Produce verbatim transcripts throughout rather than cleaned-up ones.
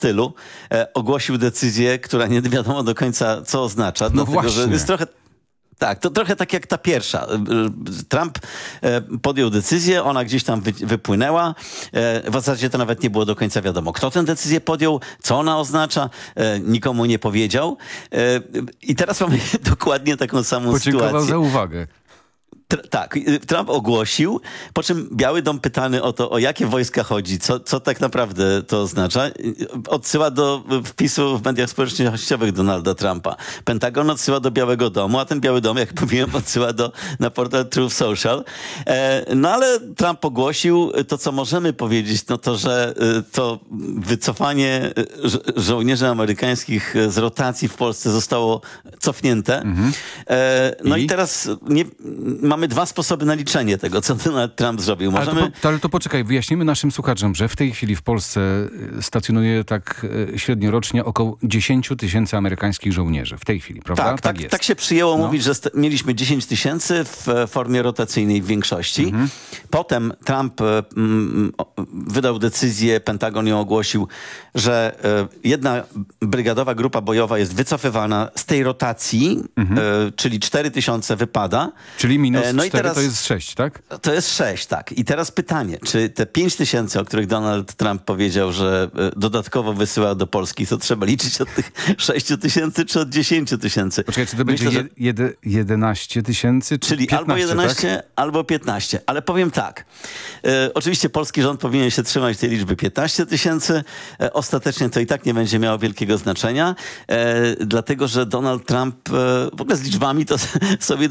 stylu e, ogłosił decyzję, która nie wiadomo do końca co oznacza. No dlatego, że właśnie. jest trochę Tak, to trochę tak jak ta pierwsza. Trump e, podjął decyzję, ona gdzieś tam wy, wypłynęła. E, w zasadzie to nawet nie było do końca wiadomo, kto tę decyzję podjął, co ona oznacza. E, nikomu nie powiedział. E, I teraz mamy dokładnie taką samą Podziękował sytuację. za uwagę. Tr- tak, Trump ogłosił, po czym Biały Dom pytany o to, o jakie wojska chodzi, co, co tak naprawdę to oznacza, odsyła do wpisu w mediach społecznościowych Donalda Trumpa. Pentagon odsyła do Białego Domu, a ten Biały Dom, jak mówiłem, odsyła do, na portal Truth Social. E, no ale Trump ogłosił to, co możemy powiedzieć, no to, że e, to wycofanie żo- żołnierzy amerykańskich z rotacji w Polsce zostało cofnięte. Mhm. E, no i, I teraz nie, mamy dwa sposoby na liczenie tego, co Donald Trump zrobił. Ale to, Możemy... po, ale to poczekaj, wyjaśnimy naszym słuchaczom, że w tej chwili w Polsce stacjonuje tak e, średnio rocznie około dziesięć tysięcy amerykańskich żołnierzy. W tej chwili, prawda? Tak, tak, tak się przyjęło No. mówić, że st- mieliśmy dziesięć tysięcy w e, formie rotacyjnej w większości. Mhm. Potem Trump e, m, o, wydał decyzję, Pentagon ją ogłosił, że e, jedna brygadowa grupa bojowa jest wycofywana z tej rotacji, mhm. e, czyli cztery tysiące wypada. Czyli minus E, no i cztery teraz, to jest sześć, tak? To jest sześć, tak. I teraz pytanie, czy te pięć tysięcy, o których Donald Trump powiedział, że e, dodatkowo wysyła do Polski, to trzeba liczyć od tych sześciu tysięcy czy od dziesięciu tysięcy? Poczekaj, czy to będzie Myślę, je, jed, jedenaście tysięcy, czy Czyli piętnaście, albo jedenaście, tak? albo piętnaście. Ale powiem tak. E, oczywiście polski rząd powinien się trzymać tej liczby piętnaście tysięcy. E, ostatecznie to i tak nie będzie miało wielkiego znaczenia, e, dlatego że Donald Trump e, w ogóle z liczbami to sobie...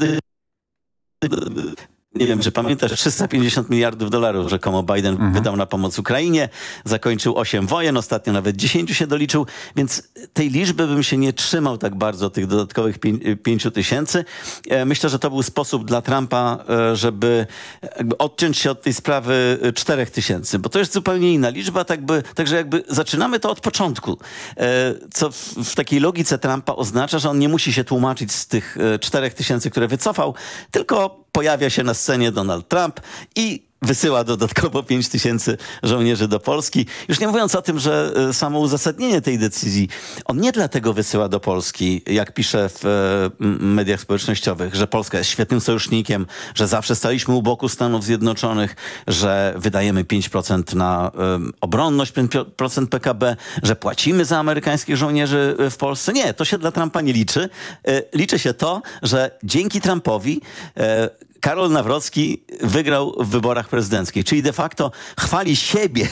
Nie wiem, czy pamiętasz, trzysta pięćdziesiąt miliardów dolarów rzekomo Biden mhm. wydał na pomoc Ukrainie, zakończył osiem wojen, ostatnio nawet dziesięciu się doliczył, więc tej liczby bym się nie trzymał tak bardzo, tych dodatkowych pięciu tysięcy. Myślę, że to był sposób dla Trumpa, żeby jakby odciąć się od tej sprawy czterech tysięcy, bo to jest zupełnie inna liczba, tak by, także jakby zaczynamy to od początku, co w, w takiej logice Trumpa oznacza, że on nie musi się tłumaczyć z tych czterech tysięcy, które wycofał, tylko pojawia się na scenie Donald Trump i wysyła dodatkowo pięć tysięcy żołnierzy do Polski. Już nie mówiąc o tym, że samo uzasadnienie tej decyzji, on nie dlatego wysyła do Polski, jak pisze w mediach społecznościowych, że Polska jest świetnym sojusznikiem, że zawsze staliśmy u boku Stanów Zjednoczonych, że wydajemy pięć procent na um, obronność, pięć procent P K B, że płacimy za amerykańskich żołnierzy w Polsce. Nie, to się dla Trumpa nie liczy. E, liczy się to, że dzięki Trumpowi e, Karol Nawrocki wygrał w wyborach prezydenckich, czyli de facto chwali siebie,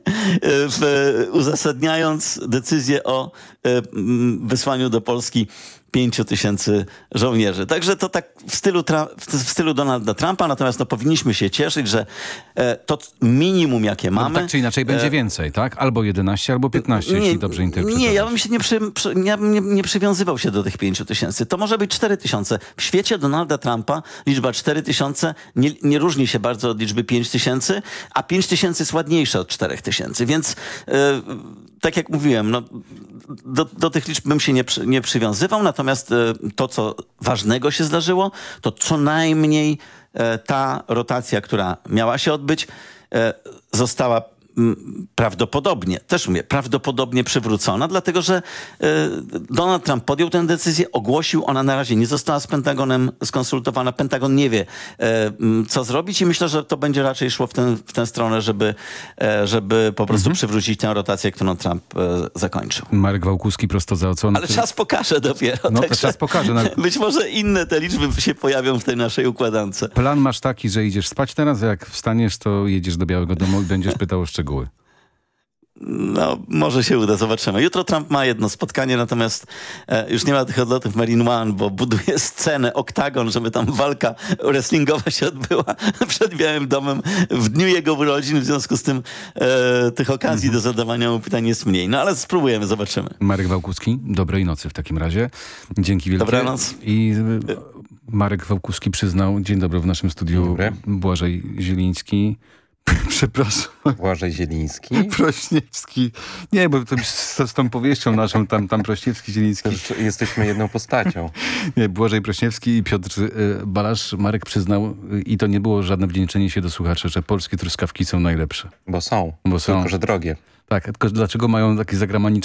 w, uzasadniając decyzję o wysłaniu do Polski pięciu tysięcy żołnierzy. Także to tak w stylu, Tra- w stylu Donalda Trumpa, natomiast no, powinniśmy się cieszyć, że e, to minimum, jakie mamy... No, tak czy inaczej będzie e, więcej, tak? Albo jedenaście, albo piętnaście, nie, jeśli dobrze interpretujesz. Nie, ja bym się nie, przy, przy, ja bym nie, nie przywiązywał się do tych pięciu tysięcy. To może być cztery tysiące. W świecie Donalda Trumpa liczba cztery tysiące nie, nie różni się bardzo od liczby pięć tysięcy, a pięć tysięcy jest ładniejsze od czterech tysięcy. Więc e, tak jak mówiłem, no, do, do tych liczb bym się nie, przy, nie przywiązywał, natomiast e, to, co ważnego się zdarzyło, to co najmniej e, ta rotacja, która miała się odbyć, e, została prawdopodobnie, też mówię, prawdopodobnie przywrócona, dlatego że y, Donald Trump podjął tę decyzję, ogłosił, ona na razie nie została z Pentagonem skonsultowana. Pentagon nie wie, y, co zrobić i myślę, że to będzie raczej szło w, ten, w tę stronę, żeby, y, żeby po prostu mhm. przywrócić tę rotację, którą Trump y, zakończył. Marek Wałkuski prosto za oceanu. Ale czas pokaże dopiero. No to czas pokaże. No. Być może inne te liczby się pojawią w tej naszej układance. Plan masz taki, że idziesz spać teraz, a jak wstaniesz, to jedziesz do Białego Domu i będziesz pytał o szczegóły. No, może się uda, zobaczymy. Jutro Trump ma jedno spotkanie, natomiast e, już nie ma tych odlotów Marine One, bo buduje scenę, oktagon, żeby tam walka wrestlingowa się odbyła przed Białym Domem w dniu jego urodzin. W związku z tym e, tych okazji mm-hmm. do zadawania mu pytań jest mniej. No ale spróbujemy, zobaczymy. Marek Wałkuski, dobrej nocy w takim razie. Dzięki wielkie. Dobranoc. I Marek Wałkuski przyznał, dzień dobry, w naszym studiu Błażej Zieliński, Przepraszam. Błażej Zieliński. Prośniewski. Nie, bo to z, z tą powieścią naszą, tam, tam Prośniewski, Zieliński. Już jesteśmy jedną postacią. Nie, Błażej Prośniewski i Piotr y, Balasz. Marek przyznał, y, i to nie było żadne wdzięczenie się do słuchaczy, że polskie truskawki są najlepsze. Bo są. Bo są. Tylko, że drogie. Tak, tylko dlaczego mają taki zagraniczny